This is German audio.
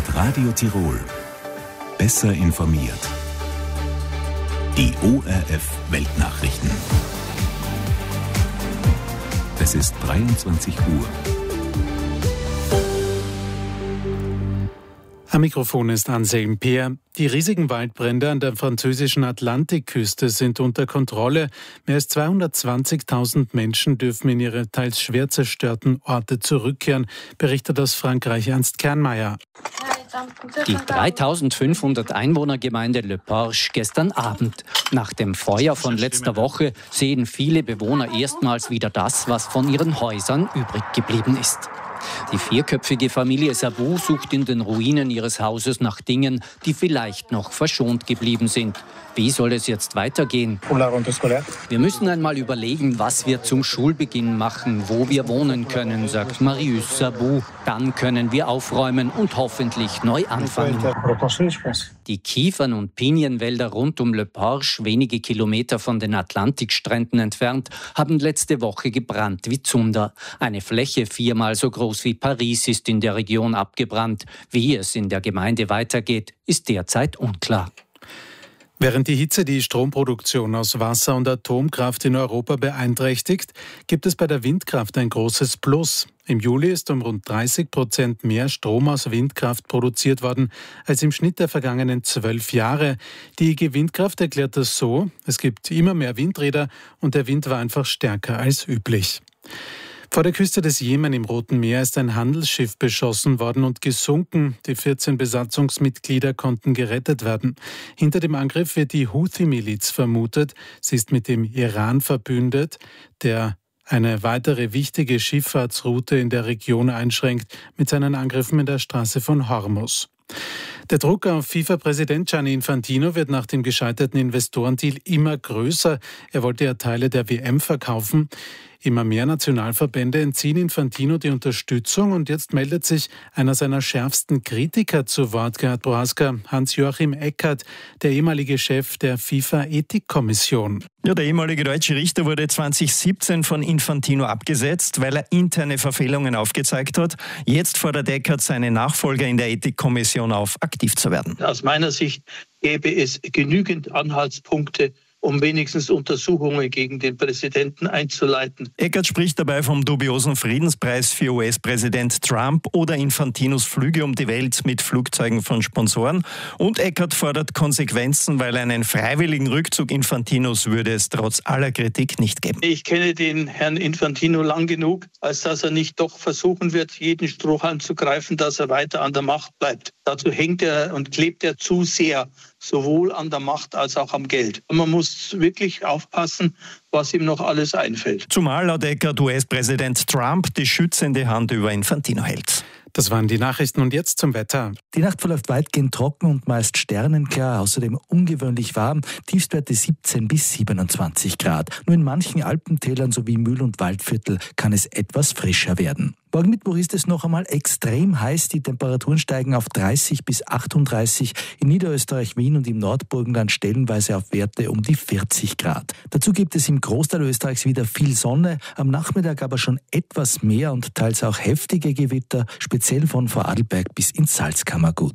Radio Tirol. Besser informiert. Die ORF Weltnachrichten. Es ist 23 Uhr. Am Mikrofon ist Anselm Peer. Die riesigen Waldbrände an der französischen Atlantikküste sind unter Kontrolle. Mehr als 220.000 Menschen dürfen in ihre teils schwer zerstörten Orte zurückkehren, berichtet aus Frankreich Ernst Kernmeier. Die 3.500 Einwohnergemeinde Le Porche gestern Abend. Nach dem Feuer von letzter Woche sehen viele Bewohner erstmals wieder das, was von ihren Häusern übrig geblieben ist. Die vierköpfige Familie Sabou sucht in den Ruinen ihres Hauses nach Dingen, die vielleicht noch verschont geblieben sind. Wie soll es jetzt weitergehen? Wir müssen einmal überlegen, was wir zum Schulbeginn machen, wo wir wohnen können, sagt Marius Sabou. Dann können wir aufräumen und hoffentlich neu anfangen. Die Kiefern- und Pinienwälder rund um Le Porche, wenige Kilometer von den Atlantikstränden entfernt, haben letzte Woche gebrannt wie Zunder. Eine Fläche 4-mal so groß wie Paris ist in der Region abgebrannt. Wie es in der Gemeinde weitergeht, ist derzeit unklar. Während die Hitze die Stromproduktion aus Wasser- und Atomkraft in Europa beeinträchtigt, gibt es bei der Windkraft ein großes Plus. Im Juli ist um rund 30% mehr Strom aus Windkraft produziert worden als im Schnitt der vergangenen 12 Jahre. Die IG Windkraft erklärt das so: Es gibt immer mehr Windräder und der Wind war einfach stärker als üblich. Vor der Küste des Jemen im Roten Meer ist ein Handelsschiff beschossen worden und gesunken. Die 14 Besatzungsmitglieder konnten gerettet werden. Hinter dem Angriff wird die Houthi-Miliz vermutet. Sie ist mit dem Iran verbündet, der eine weitere wichtige Schifffahrtsroute in der Region einschränkt mit seinen Angriffen in der Straße von Hormuz. Der Druck auf FIFA-Präsident Gianni Infantino wird nach dem gescheiterten Investorendeal immer größer. Er wollte ja Teile der WM verkaufen. Immer mehr Nationalverbände entziehen Infantino die Unterstützung und jetzt meldet sich einer seiner schärfsten Kritiker zu Wort, Gerhard Prohaska, Hans-Joachim Eckert, der ehemalige Chef der FIFA-Ethikkommission. Ja, der ehemalige deutsche Richter wurde 2017 von Infantino abgesetzt, weil er interne Verfehlungen aufgezeigt hat. Jetzt fordert Eckert seine Nachfolger in der Ethikkommission auf, aktiv zu werden. Aus meiner Sicht gäbe es genügend Anhaltspunkte, um wenigstens Untersuchungen gegen den Präsidenten einzuleiten. Eckert spricht dabei vom dubiosen Friedenspreis für US-Präsident Trump oder Infantinos Flüge um die Welt mit Flugzeugen von Sponsoren. Und Eckert fordert Konsequenzen, weil einen freiwilligen Rückzug Infantinos würde es trotz aller Kritik nicht geben. Ich kenne den Herrn Infantino lang genug, als dass er nicht doch versuchen wird, jeden Strohhalm zu greifen, dass er weiter an der Macht bleibt. Dazu hängt er und klebt er zu sehr, sowohl an der Macht als auch am Geld. Und man muss wirklich aufpassen, was ihm noch alles einfällt. Zumal laut Eckert US-Präsident Trump die schützende Hand über Infantino hält. Das waren die Nachrichten und jetzt zum Wetter. Die Nacht verläuft weitgehend trocken und meist sternenklar, außerdem ungewöhnlich warm, Tiefstwerte 17 bis 27 Grad. Nur in manchen Alpentälern sowie Mühl- und Waldviertel kann es etwas frischer werden. Morgen Mittwoch ist es noch einmal extrem heiß. Die Temperaturen steigen auf 30 bis 38, in Niederösterreich, Wien und im Nordburgenland stellenweise auf Werte um die 40 Grad. Dazu gibt es im Großteil Österreichs wieder viel Sonne, am Nachmittag aber schon etwas mehr und teils auch heftige Gewitter, speziell von Vorarlberg bis ins Salzkammergut.